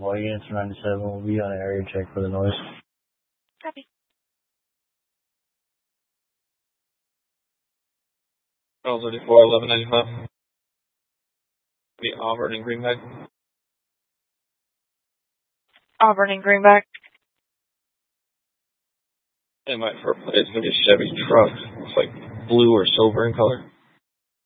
Hawaii answer 97 will be on area check for the noise. Copy. L 34 1195. Be Auburn and Greenback. Auburn and Greenback. And my first play is going to be a Chevy truck. It's like blue or silver in color.